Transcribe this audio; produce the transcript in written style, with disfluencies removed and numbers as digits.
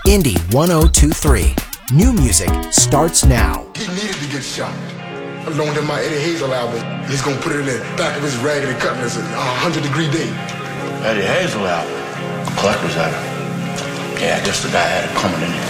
Indie 1023. New music starts now. He needed to get shot. I loaned him my Eddie Hazel album. He's gonna put it in the back of his Raggedy Cutlass at 100-degree day. Eddie Hazel album. Collector's item. Yeah, I guess the guy had it coming in.